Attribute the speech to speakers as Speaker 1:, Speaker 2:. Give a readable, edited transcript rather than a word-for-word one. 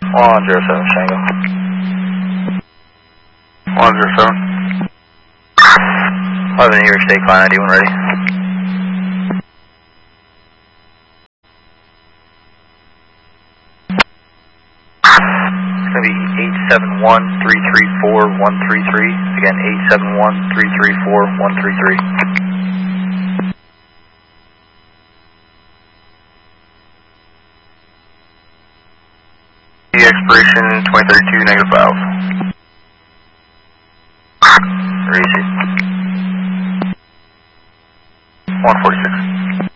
Speaker 1: 107 Shango.
Speaker 2: 107.
Speaker 1: 11 New York State, Climb 91 ready. It's going to be 871-334-133. Again, 871-334-133.
Speaker 2: The expiration 2032, -5.